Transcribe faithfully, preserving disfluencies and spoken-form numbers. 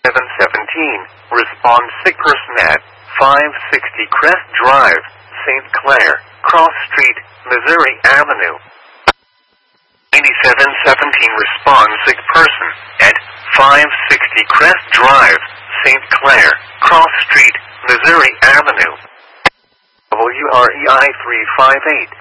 seven seventeen, respond sick person at five sixty Crest Drive, Saint Clair, Cross Street, Missouri Avenue. eighty-seven seventeen, respond sick person at five sixty Crest Drive, Saint Clair, Cross Street, Missouri Avenue. W R E I three five eight.